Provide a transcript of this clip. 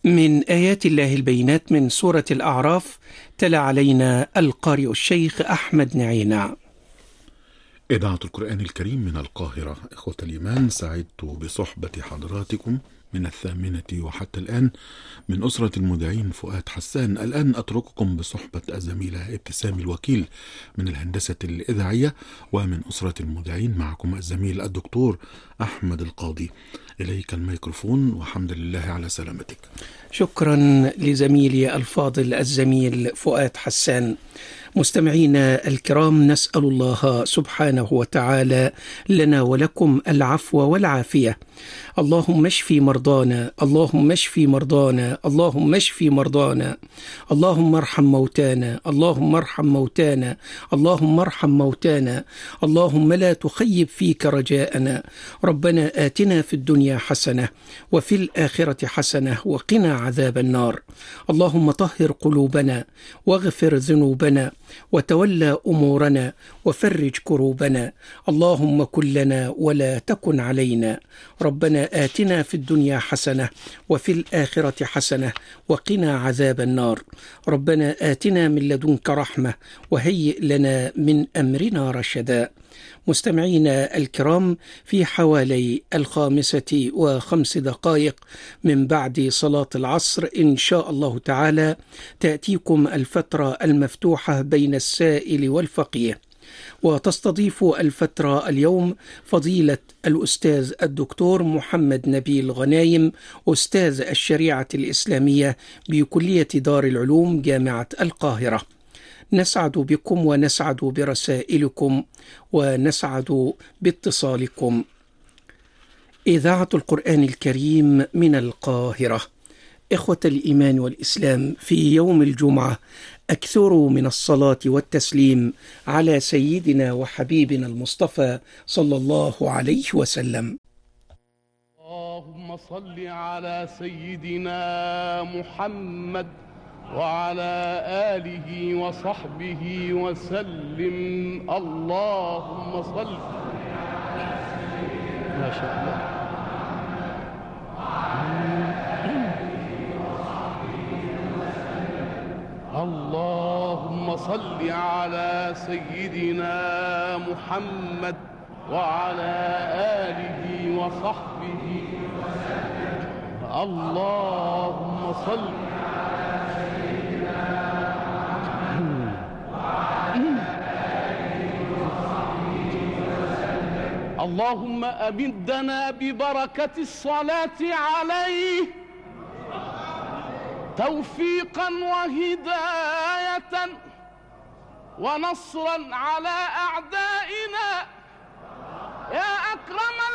من آيات الله البينات من سورة الأعراف. تلا علينا القارئ الشيخ أحمد نعينا. إذاعة القرآن الكريم من القاهرة. إخوة الإيمان، سعدت بصحبة حضراتكم من 8 وحتى الآن من أسرة المذيعين فؤاد حسان. الآن أترككم بصحبة الزميلة ابتسام الوكيل من الهندسة الإذاعية، ومن أسرة المذيعين معكم الزميل الدكتور أحمد القاضي. إليك الميكروفون، وحمد لله على سلامتك. شكرا لزميلي الفاضل الزميل فؤاد حسان. مستمعينا الكرام، نسأل الله سبحانه وتعالى لنا ولكم العفو والعافية. اللهم اشف مرضانا، اللهم اشف مرضانا، اللهم اشف مرضانا، اللهم ارحم موتانا، اللهم ارحم موتانا، اللهم ارحم موتانا، اللهم لا تخيب فيك رجاءنا. ربنا آتنا في الدنيا حسنة وفي الآخرة حسنة وقنا عذاب النار. اللهم طهر قلوبنا واغفر ذنوبنا وتولى أمورنا وفرج كروبنا. اللهم كن لنا ولا تكن علينا. ربنا آتنا في الدنيا حسنة وفي الآخرة حسنة وقنا عذاب النار. ربنا آتنا من لدنك رحمة وهيئ لنا من أمرنا رشدا. مستمعينا الكرام، في حوالي 5:05 من بعد صلاة العصر إن شاء الله تعالى تأتيكم الفترة المفتوحة بين السائل والفقيه، وتستضيف الفترة اليوم فضيلة الأستاذ الدكتور محمد نبيل غنايم، أستاذ الشريعة الإسلامية بكلية دار العلوم جامعة القاهرة. نسعد بكم ونسعد برسائلكم ونسعد باتصالكم. إذاعة القرآن الكريم من القاهرة. إخوة الإيمان والإسلام، في يوم الجمعة أكثروا من الصلاة والتسليم على سيدنا وحبيبنا المصطفى صلى الله عليه وسلم. اللهم صل على سيدنا محمد وعلى آله وصحبه وسلم. اللهم صل ما شاء الله. اللهم صل على سيدنا محمد وعلى آله وصحبه وسلم. اللهم صل اللهم أمدنا ببركة الصلاة عليه توفيقا وهداية ونصرا على أعدائه